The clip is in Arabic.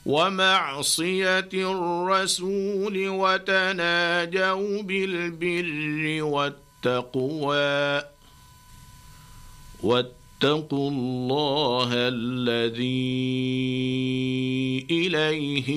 ومعصية الرسول وتناجوا بالبر والتقوى واتقوا الله الذي إليه